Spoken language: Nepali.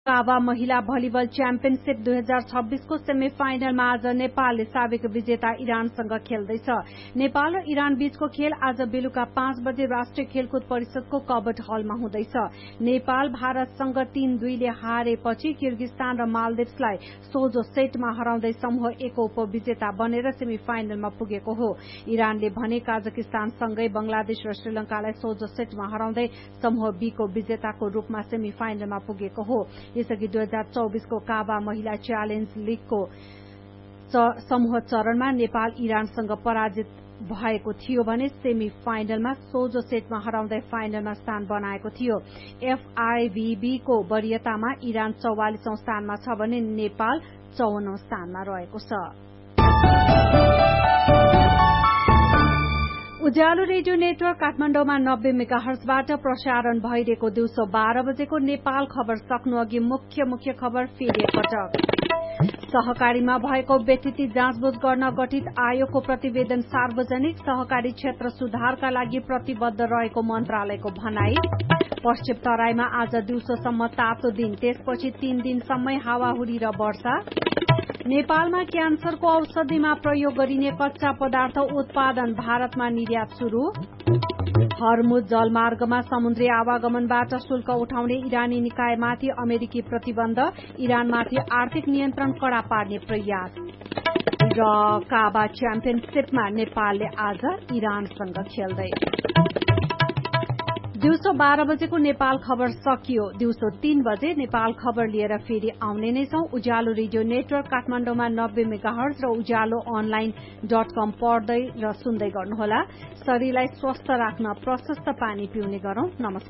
कावा महिला भलिबल च्याम्पियनशिप 2026 को सेमी फाइनलमा आज नेपालले साबिक विजेता इरानसँग खेल्दैछ। नेपाल र इरान बीचको खेल आज बेलुका 5 बजे राष्ट्रिय खेलकुद परिषदको कबट हलमा हुँदैछ। नेपाल भारतसँग 3-2 ले हारेपछि किर्गिस्तान र मालदिप्सलाई सोझो सेटमा हराउँदै समूह A को उपविजेता बनेर सेमी फाइनलमा पुगेको हो। इरानले भने काजाकिस्तानसँगै बंगलादेश र श्रीलंकालाई सोझो सेटमा हराउँदै समूह B को विजेताको रूपमा सेमी फाइनलमा पुगेको हो। यसअघि 2024 को काबा महिला च्यालेन्ज लीगको समूह चरणमा नेपाल इरानसँग पराजित भएको थियो भने सेमी फाइनलमा सोझो सेटमा हराउँदै फाइनलमा स्थान बनाएको थियो। FIVB को वरियतामा इरान 44औं स्थानमा छ भने नेपाल 54औं स्थानमा रहेको छ। उज्यालो रेडियो नेटवर्क काठमाडौँमा 90 मेगाहर्जबाट प्रसारण भइरहेको दिउँसो 12 बजेको नेपाल खबर सक्नु अघि मुख्य खबर फेरि एकपटक। सहकारीमा भएको व्यतिथि जाँचबुझ गर्न गठित आयोगको प्रतिवेदन सार्वजनिक। सहकारी क्षेत्र सुधारका लागि प्रतिबद्ध रहेको मन्त्रालयको भनाई। पश्चिम तराईमा आज दिउँसोसम्म तातो दिन, त्यसपछि 3 दिनसम्मै हावाहुरी र वर्षा। नेपालमा क्यान्सरको औषधिमा प्रयोग गरिने कच्चा पदार्थ उत्पादन भारतमा निर्यात शुरू। हर्मुज जलमार्गमा समुद्री आवागमनबाट शुल्क उठाउने इरानी निकायमाथि अमेरिकी प्रतिबन्ध। इरानमाथि आर्थिक नियन्त्रण कड़ा पार्ने प्रयास। र काबा च्याम्पियनशिपमा नेपालले आज इरानसँग खेल्दै। दिउँसो 12 बजेको नेपाल खबर सकियो। दिउँसो 3 बजे नेपाल खबर लिएर फेरि आउने नै छौं। उज्यालो रेडियो नेटवर्क काठमाडौँमा 90 मेगाहर्ज र उज्यालो online.com पढ्दै र सुन्दै गर्नुहोला। शरीरलाई स्वस्थ राख्न प्रशस्त पानी पिउने गरौं। नमस्कार।